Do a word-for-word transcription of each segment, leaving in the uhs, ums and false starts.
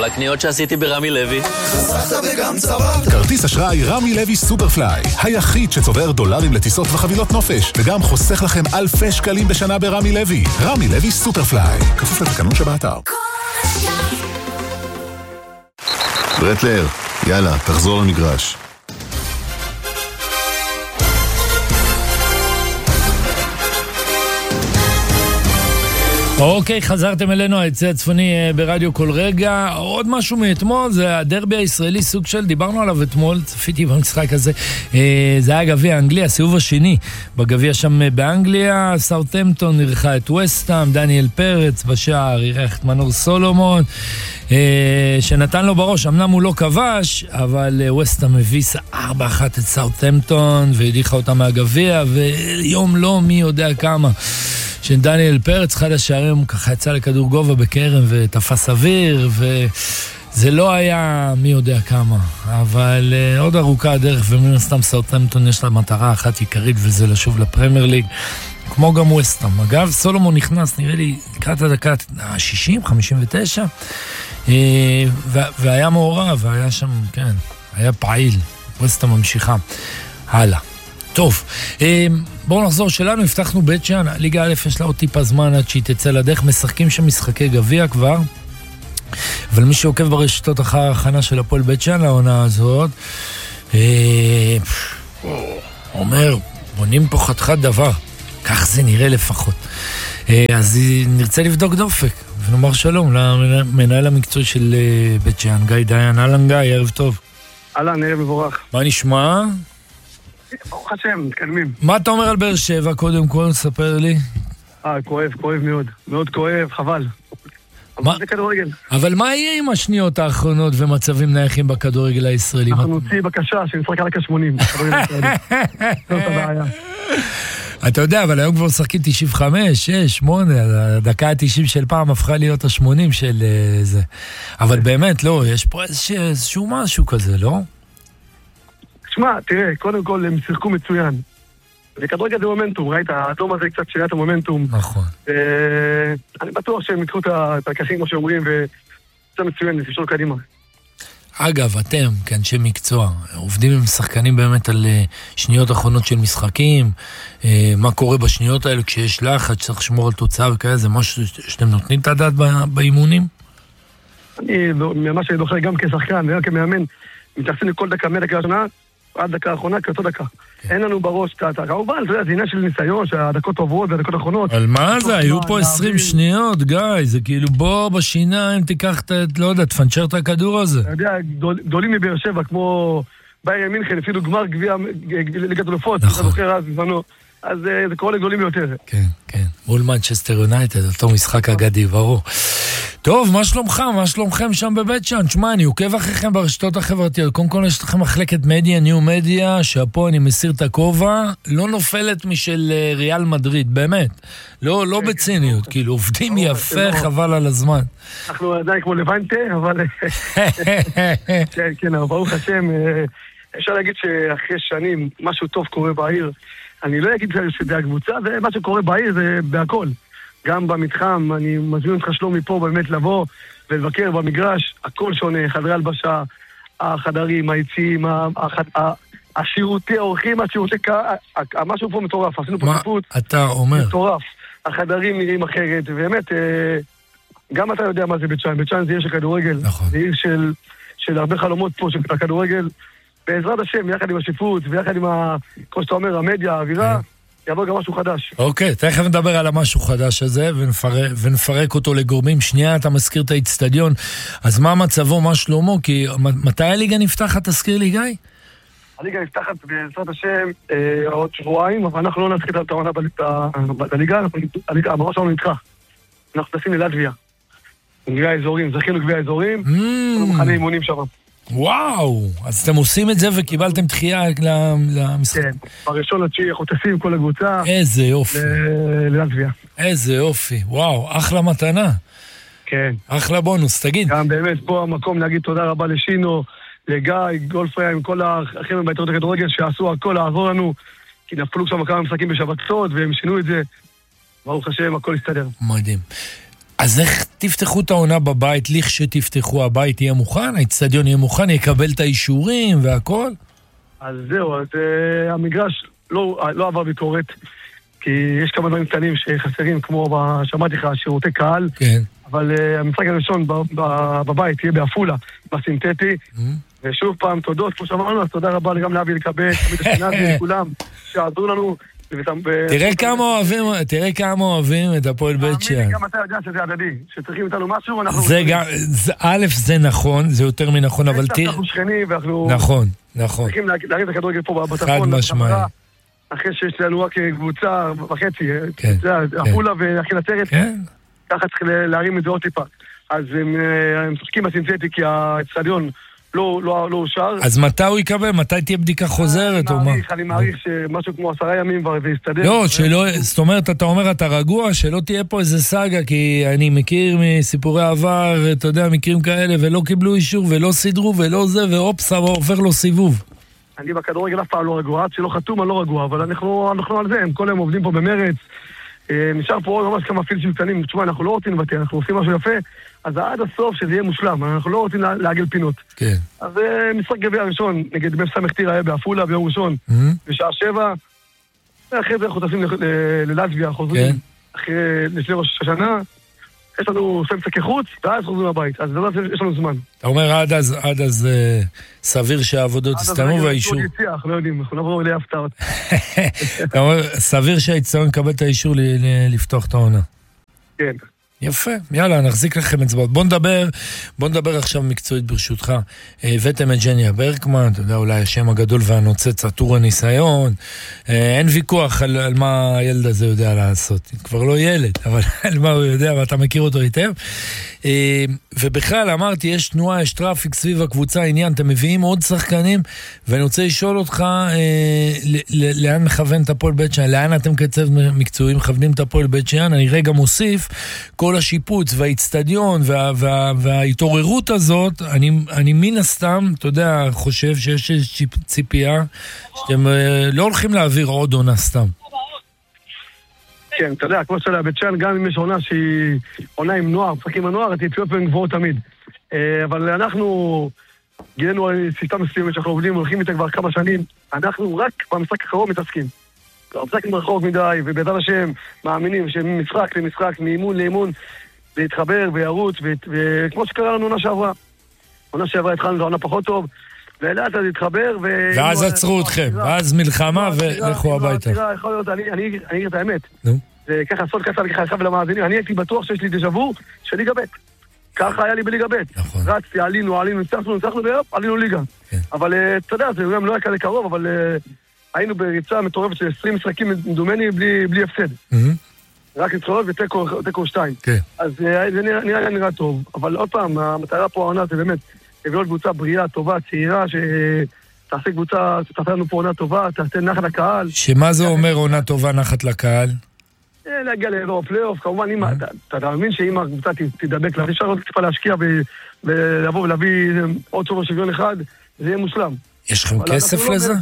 על הקניות שעשיתי ברמי לוי. חסכת וגם צברת. כרטיס אשראי רמי לוי סופרפליי, היחיד שצובר דולרים לטיסות וחבילות נופש, וגם חוסך לכם אלפי שקלים בשנה ברמי לוי. רמי לוי סופרפליי, כפוף לתקנון שבאתר. ברטלר, יאללה, תחזור למגרש. אוקיי, חזרתם אלינו, היצע הצפוני ברדיו כל רגע. עוד משהו מאתמול, זה הדרבי הישראלי, סוג של, דיברנו עליו אתמול, צפיתי במשחק הזה, זה היה גביע האנגליה, הסיבוב השני בגביע שם באנגליה, סאות'המפטון אירחה את וסטהאם, דניאל פרץ בשער אירח את מנור סולומון, שנתן לו בראש, אמנם הוא לא כבש, אבל וסטהאם הביסה ארבע אחת את סאות'המפטון והדיחה אותה מהגביע, ויום לא מי יודע כמה שדניאל פרץ, אחד השערים, ככה יצא לכדור גובה בקרם ותפס אוויר, וזה לא היה מי יודע כמה, אבל uh, עוד ארוכה הדרך, ומן הסתם סאות'המפטון יש לה מטרה אחת עיקרית, וזה לשוב לפרמייר ליג, כמו גם וסטהאם. אגב, סולומון נכנס, נראה לי, לקראת הדקה ה-שישים, חמישים ותשע, uh, והיה מעורב, והיה שם, כן, היה פעיל, וסטהאם ממשיכה. הלאה. טוב, בואו נחזור שלנו, הבטחנו בית שאן, ליגה א' יש לה עוד טיפה זמן עד שהיא תצא לדרך, משחקים שם משחקי גביע כבר, אבל מי שעוקב ברשתות אחר ההכנה של הפועל בית שאן לעונה הזאת, אומר, בונים פה חתיכת דבר, כך זה נראה לפחות. אז נרצה לבדוק דופק, ונאמר שלום למנהל המקצועי של בית שאן, גיא דיין. אהלן גיא, ערב טוב. אהלן, ערב מבורך. מה נשמע? ברוך השם, מתקדמים. מה אתה אומר על באר שבע, קודם כל, ספר לי? אה, כואב, כואב מאוד. מאוד כואב, חבל. אבל זה כדורגל. אבל מה יהיה עם השניות האחרונות ומצבים נייחים בכדורגל הישראלי? אנחנו נוציא בקשה שנשחק על הכ-שמונים. זאת הבעיה. אתה יודע, אבל היום כבר משחקים תשעים וחמש, שש, שמונה, הדקה ה-תשעים של פעם הפכה להיות ה-שמונים של זה. אבל באמת, לא, יש פה איזשהו משהו כזה, לא? תשמע, תראה, קודם כל הם שיחקו מצוין. וכדורגל זה מומנטום, ראית? האדום הזה קצת שינה את המומנטום. נכון. אני בטוח שהם יקחו את הקחים, כמו שאומרים, וזה מצוין, זה לשאול קדימה. אגב, אתם, כאנשי מקצוע, עובדים עם שחקנים באמת על שניות אחרונות של משחקים, מה קורה בשניות האלה כשיש לחץ, שצריך לשמור על תוצאה וכאלה, זה משהו שאתם נותנים את הדעת באימונים? אני, ממה שאני דוחה גם כשחקן וגם כמאמן, מתייחסים לכל דקה מהדקה הראשונה, עד דקה האחרונה, כאותו דקה. אין לנו בראש, כמובן, זה עניין של ניסיון, שהדקות עוברות והדקות האחרונות. על מה זה? היו פה עשרים שניות, גיא, זה כאילו בוא בשיניים תיקח את, לא יודע, תפנצ'ר את הכדור הזה. אתה יודע, גדולים מבאר שבע, כמו ביירן מינכן, אפילו גמר גביע ליגת אלופות, נכון. אז זה קורה לגדולים ביותר. כן, כן. מול מנצ'סטר יונייטד, אותו משחק אגדי, ברור. טוב, מה שלומך? מה שלומכם שם בבית שאן? תשמע, אני עוקב אחריכם ברשתות החברתיות. קודם כל יש לכם מחלקת מדיה, ניו מדיה, שפה אני מסיר את הכובע, לא נופלת משל ריאל מדריד, באמת. לא, לא בציניות, כאילו, עובדים יפה, חבל על הזמן. אנחנו עדיין כמו לבנטה, אבל... כן, כן, ברוך השם, אפשר להגיד שאחרי שנים משהו טוב קורה בעיר. אני לא אגיד שזה הקבוצה, ומה שקורה בעיר זה בהכל. גם במתחם, אני מזמין אותך שלום מפה באמת לבוא ולבקר במגרש, הכל שונה, חדרי הלבשה, החדרים, היציאים, השירותי האורחים, השירותי קהל, משהו פה מטורף, עשינו פה טיפות. מה אתה אומר? מטורף. החדרים נראים אחרת, ובאמת, גם אתה יודע מה זה בית שאן, בית שאן זה עיר של כדורגל, זה עיר של הרבה חלומות פה של הכדורגל, בעזרת השם, יחד עם השיפוט, ויחד עם, כמו שאתה אומר, המדיה, האווירה, יבוא גם משהו חדש. אוקיי, תכף נדבר על המשהו חדש הזה, ונפרק, ונפרק אותו לגורמים. שנייה, אתה מזכיר את האצטדיון, אז מה מצבו, מה שלומו? כי מתי הליגה נפתחת, תזכיר לי, גיא? הליגה נפתחת בעזרת השם עוד שבועיים, אבל אנחנו לא נתחיל את העונה בליגה, המראש שלנו נדחה. אנחנו טסים ללטביה. גביע האזורים, זכינו גביע האזורים, מחנה אימונים שם. וואו, אז אתם עושים את זה וקיבלתם דחייה למשחק. כן, בראשון לתשיעי אנחנו טסים כל הקבוצה. איזה יופי. ללטביה. איזה יופי, וואו, אחלה מתנה. כן. אחלה בונוס, תגיד. גם באמת פה המקום להגיד תודה רבה לשינו, לגיא, גולפריה, עם כל האחרים ביתרות הכדורגל שעשו הכל לעזור לנו, כי נפלו שם כמה משחקים בשבתות והם שינו את זה. ברוך השם, הכל הסתדר. מדהים. אז איך תפתחו את העונה בבית, לכשתפתחו הבית יהיה מוכן, האצטדיון יהיה מוכן, יקבל את האישורים והכל? אז זהו, אז uh, המגרש לא, לא עבר ביקורת, כי יש כמה דברים קטנים שחסרים, כמו שמעתי לך, שירותי קהל, כן. אבל uh, המשחק הראשון בבית יהיה באפולה, בסינתטי, mm-hmm. ושוב פעם תודות, כמו שאמרנו, אז תודה רבה גם לאבי לקבל, תמיד השנתי לכולם, שעזרו לנו. תראה כמה אוהבים, תראה כמה אוהבים את הפועל בית שאן. גם אתה יודע שזה הדדי, שצריכים איתנו משהו, אנחנו... זה גם, א', זה נכון, זה יותר מנכון, אבל תראה... אנחנו שכנים, ואנחנו... נכון, נכון. צריכים להרים את הכדורגל פה בצפון. חד משמעי. אחרי שיש לנו רק קבוצה וחצי, אפולה ואחי נצרת, ככה צריך להרים את זה עוד טיפה. אז הם משחקים בסינתטי, כי האצטדיון לא, לא, לא אושר. אז מתי הוא יקבל? מתי תהיה בדיקה חוזרת או מה? אני מעריך שמשהו כמו עשרה ימים ויסתדר. לא, שלא, זאת אומרת, אתה אומר, אתה רגוע, שלא תהיה פה איזה סאגה, כי אני מכיר מסיפורי עבר, אתה יודע, מקרים כאלה, ולא קיבלו אישור, ולא סידרו, ולא זה, ואופס, עובר לו סיבוב. אני בכדורגל אף פעם לא רגוע, עד שלא חתום אני לא רגוע, אבל אנחנו, אנחנו על זה, הם כל היום עובדים פה במרץ, נשאר פה עוד ממש כמה פילצ'ים קטנים, תשמע, אנחנו לא רוצים לבטא, אנחנו עושים משהו יפה, אז עד הסוף שזה יהיה מושלם, אנחנו לא רוצים להגל פינות. כן. אז משחק גביע הראשון, נגד בן סמך טירה היה באפולה ביום ראשון, בשעה שבע, אחרי זה אנחנו טסים ללטביה, חוזרים אחרי לפני ראש השנה, יש לנו סמצק החוץ, ואז חוזרים הבית, אז יש לנו זמן. אתה אומר עד אז, עד אז סביר שהעבודות הסתיימו והאישור... עד אז רגע, אנחנו לא יודעים, אנחנו נעבור אלי הפתעות. אתה אומר, סביר שהאצטדיון יקבל את האישור לפתוח את העונה. כן. יפה, יאללה, נחזיק לכם אצבעות. בוא נדבר, בוא נדבר עכשיו מקצועית ברשותך. הבאתם את ג'ניה ברקמן, אתה יודע, אולי השם הגדול והנוצץ, עטור הניסיון. אין ויכוח על, על מה הילד הזה יודע לעשות. כבר לא ילד, אבל על מה הוא יודע, ואתה מכיר אותו היטב. ובכלל, אמרתי, יש תנועה, יש טראפיק סביב הקבוצה, עניין, אתם מביאים עוד שחקנים, ואני רוצה לשאול אותך, לאן מכוון את הפועל בית שאן? לאן אתם כצוות מקצועי מכוונים את הפועל בית שאן? אני רגע מוסיף, כל השיפוץ והאצטדיון וה, וה, וההתעוררות הזאת, אני, אני מן הסתם, אתה יודע, חושב שיש איזושהי ציפייה שאתם לא הולכים להעביר עוד עונה סתם. כן, אתה יודע, כמו שאלה, בית שאן, גם אם יש עונה שהיא עונה עם נוער, משחקים הנוער, הציפיות הן גבוהות תמיד. אבל אנחנו גילינו על סיסטה מסוימת שאנחנו עובדים, הולכים איתה כבר כמה שנים, אנחנו רק במשחק האחרון מתעסקים. משחקים רחוק מדי, ובעזרת השם מאמינים שמשחק למשחק, מאימון לאימון, להתחבר וירוץ, וכמו שקרה לנו עונה שעברה. עונה שעברה התחלנו לעונה פחות טוב, ולאט אז התחבר, ואז עצרו אתכם, ואז מלחמה ולכו הביתה. יכול להיות, אני אגיד את האמת. זה ככה סוד קצר לכך חייב למאזינים, אני הייתי בטוח שיש לי דז'אוו של ליגה ב'. ככה היה לי בליגה ב'. רצתי, עלינו, עלינו, ניצחנו, ניצחנו, עלינו ליגה. אבל אתה יודע, זה גם לא היה כאלה קרוב, אבל היינו בריצה מטורפת של עשרים משחקים מדומני בלי הפסד. רק ניצחונות וטקו שתיים. אז זה נראה נראה טוב, אבל עוד פעם, המטרה פה העונה זה באמת לבנות קבוצה בריאה, טובה, צעירה, שתעשה קבוצה, שתעשה לנו פה עונה טובה, תעשה נחת לקהל. שמה זה אומר עונה טובה, נחת לקהל? להגיע לאירופ, פלייאוף, כמובן, אתה מאמין שאם הקבוצה תדבק לה, אפשר עוד טיפה להשקיע ולבוא ולהביא עוד סוף שוויון אחד, זה יהיה מושלם. יש לכם כסף לזה?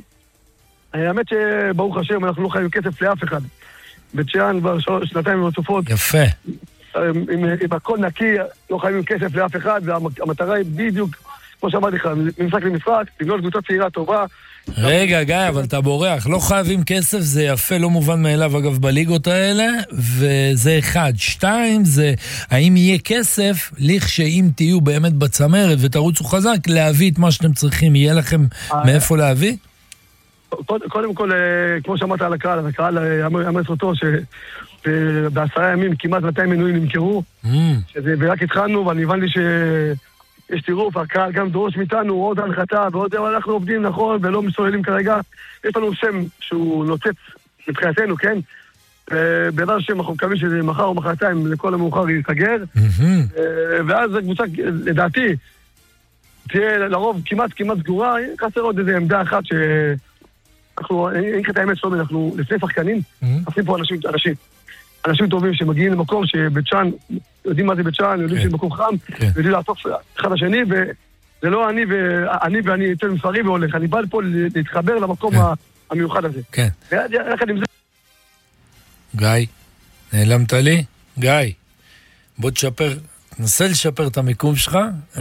האמת שברוך השם, אנחנו לא חייבים כסף לאף אחד. בית שאן כבר שנתיים רצופות. יפה. עם הכל נקי, לא חייבים כסף לאף אחד, והמטרה היא בדיוק, כמו שאמרתי לך, ממשחק למשחק, לבנות קבוצה צעירה טובה. רגע, גיא, אבל אתה בורח. לא חייבים כסף, זה יפה, לא מובן מאליו, אגב, בליגות האלה, וזה אחד. שתיים, זה, האם יהיה כסף, לכשאם תהיו באמת בצמרת ותרוצו חזק, להביא את מה שאתם צריכים, יהיה לכם מאיפה להביא? קודם כל, כמו שאמרת על הקהל, אז הקהל אמר אותו שבעשרה ימים כמעט מאתיים מנויים נמכרו, ורק התחלנו, ואני הבנתי שיש טירוף, הקהל גם דורש מאיתנו עוד הנחתה, ועוד אנחנו עובדים נכון ולא מסוללים כרגע. יש לנו שם שהוא נוצץ מבחינתנו, כן? בעזרת השם אנחנו מקווים שזה מחר או מחרתיים לכל המאוחר ייסגר, ואז הקבוצה, לדעתי, תהיה לרוב כמעט כמעט סגורה, חסר עוד איזו עמדה אחת ש... אנחנו, אני אגיד את האמת שלומי, אנחנו לפני שחקנים, עושים פה אנשים, אנשים, אנשים טובים שמגיעים למקום שבית שאן, יודעים מה זה בית שאן, יודעים שזה מקום חם, יודעים לעטוף אחד השני, וזה לא אני ואני ואני יוצא מספרי והולך, אני בא לפה להתחבר למקום המיוחד הזה. כן. ויחד עם זה... גיא, נעלמת לי? גיא. בוא תשפר, נסה לשפר את המיקום שלך.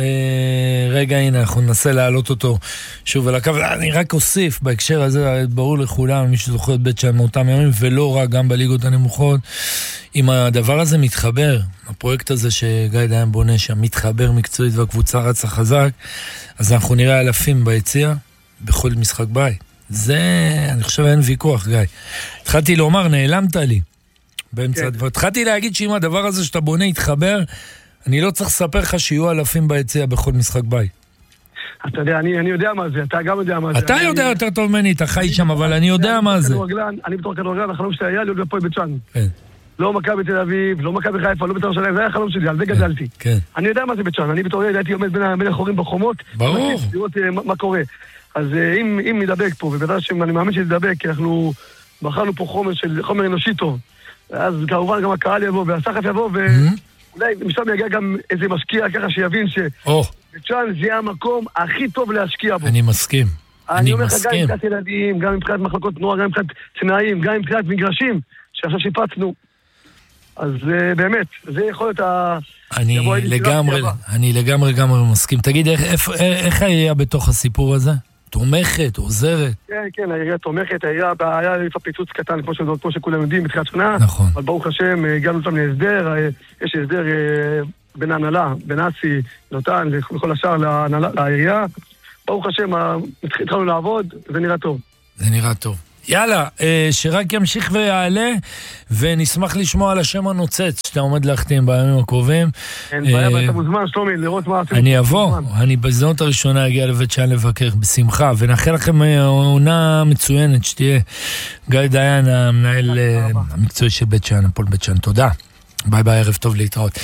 רגע, הנה, אנחנו ננסה להעלות אותו שוב על הקו. אני רק אוסיף, בהקשר הזה, ברור לכולם, מי שזוכר את בית שאן מאותם ימים, ולא רק גם בליגות הנמוכות, אם הדבר הזה מתחבר, הפרויקט הזה שגיא דיין בונה שם, מתחבר מקצועית והקבוצה רצה חזק, אז אנחנו נראה אלפים ביציאה, בכל משחק בית. זה, אני חושב, אין ויכוח, גיא. התחלתי לומר, נעלמת לי. באמצע הדבר. התחלתי להגיד שאם הדבר הזה שאתה בונה יתחבר, אני לא צריך לספר לך שיהיו אלפים ביציאה בכל משחק בית. אתה יודע, אני, אני יודע מה זה, אתה גם יודע מה זה. אתה אני, יודע אני, יותר טוב ממני, אתה חי שם, אבל אני יודע מה זה. אני בתור כדורגלן, החלום שלי היה להיות בפועל בית שאן. כן. לא מכבי תל אביב, לא מכבי חיפה, לא בית"ר ירושלים, זה היה החלום שלי, על זה גדלתי. כן. אני יודע מה זה בית שאן, אני בתור ילד הייתי עומד בין החורים בחומות. ברור. לראות מה קורה. אז אם, אם נדבק פה, ובטח שאני מאמין שנדבק, כי אנחנו בחרנו פה חומר של חומר אנושי טוב. אז כמובן גם הקהל יבוא, והסחף יבוא, ואולי משם יגיע גם איזה משקיע ככה שיבין שבית שאן זה המקום הכי טוב להשקיע בו. אני מסכים. אני אומר לך, גם מבחינת ילדים, גם מבחינת מחלקות נוער, גם מבחינת צנאים, גם מבחינת מגרשים, שעכשיו שיפצנו. אז באמת, זה יכול להיות ה... אני לגמרי, אני לגמרי לגמרי מסכים. תגיד, איך העירייה בתוך הסיפור הזה? תומכת, עוזרת? כן, כן, העירייה תומכת, העירייה היה לפעמים פיצוץ קטן, כמו שכולם יודעים, בתחילת שנה. נכון. אבל ברוך השם, הגענו אותם להסדר, יש הסדר בין ההנהלה, בין אסי, נותן, וכל השאר לעירייה. ברוך השם, התחלנו לעבוד, זה נראה טוב. זה נראה טוב. יאללה, שרק ימשיך ויעלה, ונשמח לשמוע על השם הנוצץ, שאתה עומד להחתים בימים הקרובים. אין בעיה, ואתה מוזמן, שלומי, לראות מה עשינו. אני אבוא, אני בזנות הראשונה אגיע לבית שאן לבקר, בשמחה, ונאחל לכם עונה מצוינת, שתהיה גיא דיין, המנהל המקצועי של בית שאן, הפועל בית שאן. תודה. ביי ביי, ערב טוב להתראות.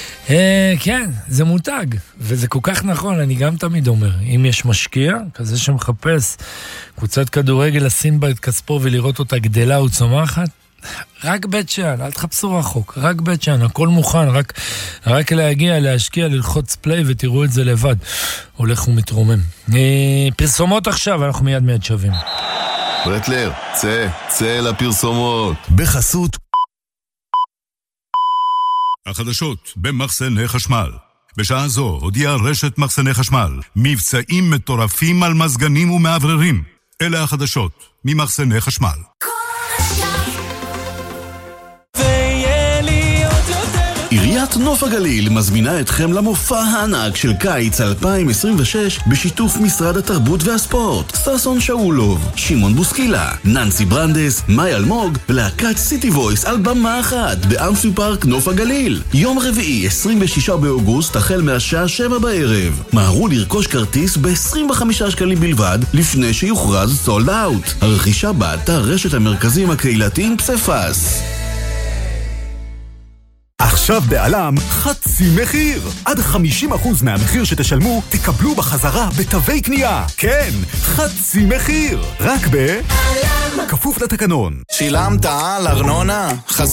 כן, זה מותג, וזה כל כך נכון, אני גם תמיד אומר, אם יש משקיע, כזה שמחפש קבוצת כדורגל לשים בה את כספו ולראות אותה גדלה וצומחת, רק בית שאן, אל תחפשו רחוק, רק בית שאן, הכל מוכן, רק, רק להגיע, להשקיע, ללחוץ פליי ותראו את זה לבד, הולך ומתרומם. פרסומות עכשיו, אנחנו מיד מיד שווים. ברטלר, צא, צא לפרסומות. בחסות החדשות במחסני חשמל. בשעה זו הודיעה רשת מחסני חשמל מבצעים מטורפים על מזגנים ומעבררים. אלה החדשות ממחסני חשמל. עיריית נוף הגליל מזמינה אתכם למופע הענק של קיץ אלפיים עשרים ושש בשיתוף משרד התרבות והספורט. ששון שאולוב, שמעון בוסקילה, ננסי ברנדס, מאי אלמוג ולהקת סיטי וויס על במה אחת באמפי פארק נוף הגליל. יום רביעי עשרים ושישה באוגוסט החל מהשעה שבע בערב. מהרו לרכוש כרטיס ב-עשרים וחמישה שקלים בלבד לפני שיוכרז סולד אאוט. הרכישה באתר רשת המרכזים הקהילתיים פספס. עכשיו בעלם חצי מחיר. עד חמישים אחוז מהמחיר שתשלמו תקבלו בחזרה בתווי קנייה. כן, חצי מחיר. רק בעלם. כפוף לתקנון. שילמת על ארנונה?